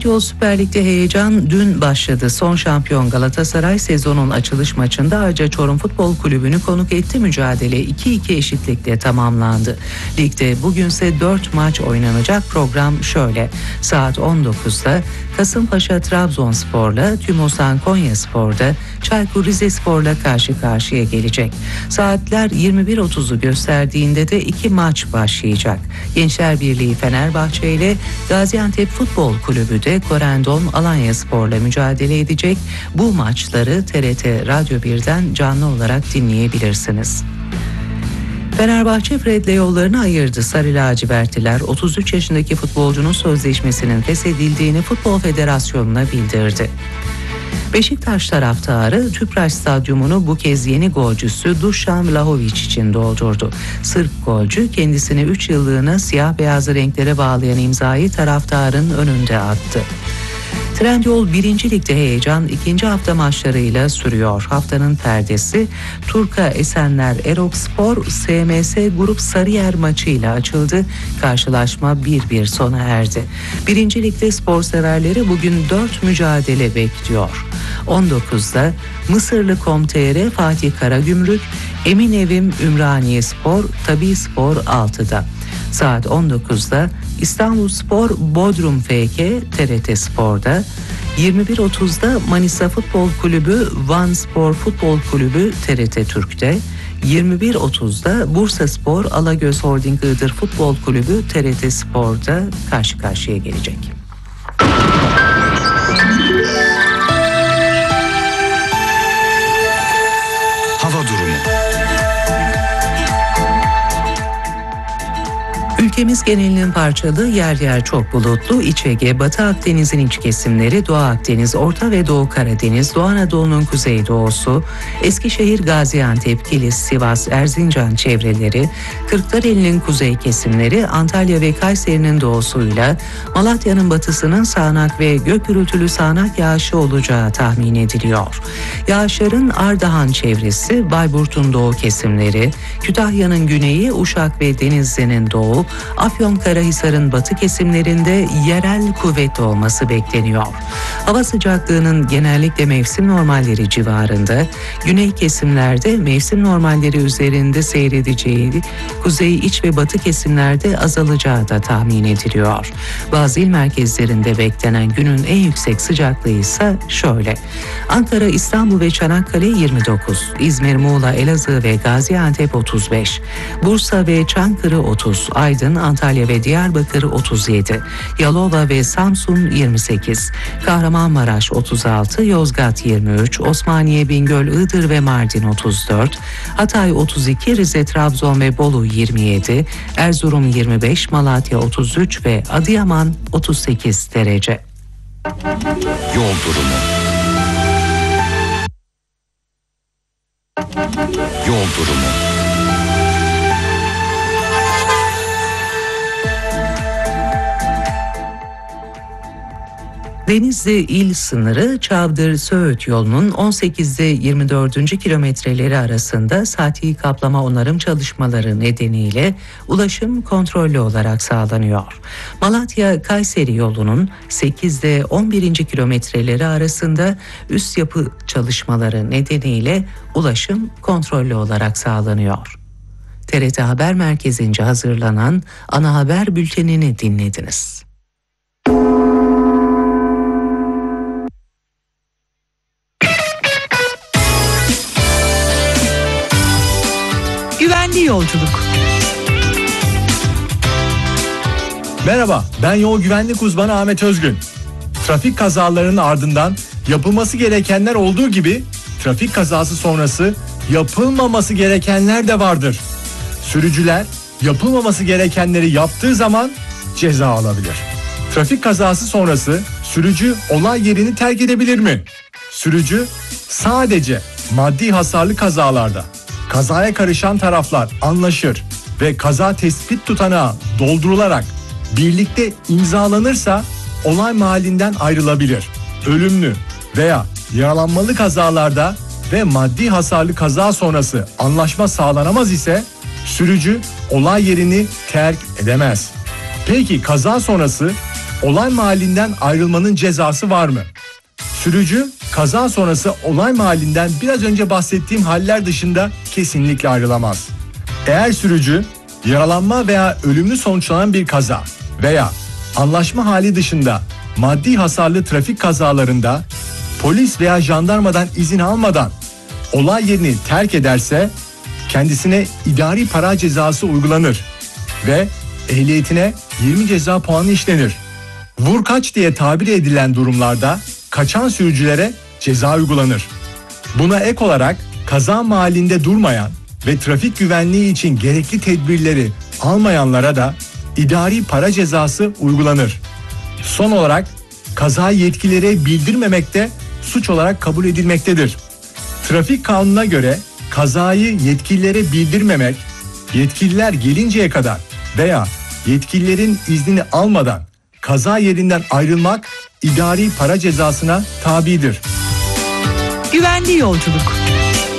Yol Süper Lig'de heyecan dün başladı. Son şampiyon Galatasaray sezonun açılış maçında Arca Çorum Futbol Kulübü'nü konuk etti. Mücadele 2-2 eşitlikle tamamlandı. Ligde bugünse 4 maç oynanacak. Program şöyle: saat 19'da Kasımpaşa Trabzonspor'la, Tümosan Konyaspor'da Çaykur Rizespor'la karşı karşıya gelecek. Saatler 21.30'u gösterdiğinde de 2 maç başlayacak. Gençler Birliği Fenerbahçe ile Gaziantep Futbol Kulübü de Korendon Alanyaspor'la mücadele edecek. Bu maçları TRT Radyo 1'den canlı olarak dinleyebilirsiniz. Fenerbahçe Fred'le yollarını ayırdı. Sarı lacivertliler 33 yaşındaki futbolcunun sözleşmesinin feshedildiğini Futbol Federasyonu'na bildirdi. Beşiktaş taraftarı Tüpraş Stadyumunu bu kez yeni golcüsü Dušan Vlahović için doldurdu. Sırp golcü kendisini 3 yıllığına siyah beyazlı renklere bağlayan imzayı taraftarın önünde attı. Trendyol 1. Lig'de heyecan 2. hafta maçlarıyla sürüyor. Haftanın perdesi Turka Esenler Erokspor SMS Grup Sarıyer maçıyla açıldı. Karşılaşma 1-1 sona erdi. 1. Lig'de spor severleri bugün 4 mücadele bekliyor. 19'da Mısırlı Com.tr Fatih Karagümrük, Eminevim Ümraniyespor, Tabii Spor 6'da. Saat 19'da İstanbulspor Bodrum FK TRT Spor'da, 21.30'da Manisa Futbol Kulübü Van Spor Futbol Kulübü TRT Türk'te, 21.30'da Bursaspor Alagöz Holding Iğdır Futbol Kulübü TRT Spor'da karşı karşıya gelecek. Hava durumu. Ülkemiz genelinin parçalı, yer yer çok bulutlu. İç Ege, Batı Akdeniz'in iç kesimleri, Doğu Akdeniz, Orta ve Doğu Karadeniz, Doğu Anadolu'nun kuzeydoğusu, Eskişehir, Gaziantep, Kilis, Sivas, Erzincan çevreleri, Kırklareli'nin kuzey kesimleri, Antalya ve Kayseri'nin doğusuyla Malatya'nın batısının sağanak ve gök gürültülü sağanak yağışı olacağı tahmin ediliyor. Yağışların Ardahan çevresi, Bayburt'un doğu kesimleri, Kütahya'nın güneyi, Uşak ve Denizli'nin doğu, Afyonkarahisar'ın batı kesimlerinde yerel kuvvetli olması bekleniyor. Hava sıcaklığının genellikle mevsim normalleri civarında, güney kesimlerde mevsim normalleri üzerinde seyredeceği, kuzey, iç ve batı kesimlerde azalacağı da tahmin ediliyor. Bazı il merkezlerinde beklenen günün en yüksek sıcaklığı ise şöyle: Ankara, İstanbul ve Çanakkale 29, İzmir, Muğla, Elazığ ve Gaziantep 35, Bursa ve Çankırı 30, Aydın, Antalya ve Diyarbakır 37, Yalova ve Samsun 28, Kahramanmaraş 36, Yozgat 23, Osmaniye, Bingöl, Iğdır ve Mardin 34, Hatay 32, Rize, Trabzon ve Bolu 27, Erzurum 25, Malatya 33 ve Adıyaman 38 derece. Yol durumu. Yol durumu. Denizli il sınırı Çavdır-Söğüt yolunun 18'de 24. kilometreleri arasında saati kaplama onarım çalışmaları nedeniyle ulaşım kontrollü olarak sağlanıyor. Malatya-Kayseri yolunun 8'de 11. kilometreleri arasında üst yapı çalışmaları nedeniyle ulaşım kontrollü olarak sağlanıyor. TRT Haber Merkezi'nce hazırlanan ana haber bültenini dinlediniz. Güvenli yolculuk. Merhaba, ben yol güvenlik uzmanı Ahmet Özgün. Trafik kazalarının ardından yapılması gerekenler olduğu gibi trafik kazası sonrası yapılmaması gerekenler de vardır. Sürücüler yapılmaması gerekenleri yaptığı zaman ceza alabilir. Trafik kazası sonrası sürücü olay yerini terk edebilir mi? Sürücü sadece maddi hasarlı kazalarda kazaya karışan taraflar anlaşır ve kaza tespit tutanağı doldurularak birlikte imzalanırsa olay mahallinden ayrılabilir. Ölümlü veya yaralanmalı kazalarda ve maddi hasarlı kaza sonrası anlaşma sağlanamaz ise sürücü olay yerini terk edemez. Peki kaza sonrası olay mahallinden ayrılmanın cezası var mı? Sürücü kaza sonrası olay mahallinden biraz önce bahsettiğim haller dışında kesinlikle ayrılamaz. Eğer sürücü yaralanma veya ölümlü sonuçlanan bir kaza veya anlaşma hali dışında maddi hasarlı trafik kazalarında polis veya jandarmadan izin almadan olay yerini terk ederse kendisine idari para cezası uygulanır ve ehliyetine 20 ceza puanı işlenir. Vur kaç diye tabir edilen durumlarda kaçan sürücülere ceza uygulanır. Buna ek olarak kaza mahallinde durmayan ve trafik güvenliği için gerekli tedbirleri almayanlara da idari para cezası uygulanır. Son olarak kazayı yetkililere bildirmemek de suç olarak kabul edilmektedir. Trafik kanununa göre kazayı yetkililere bildirmemek, yetkililer gelinceye kadar veya yetkililerin iznini almadan kaza yerinden ayrılmak idari para cezasına tabidir. Güvenli yolculuk.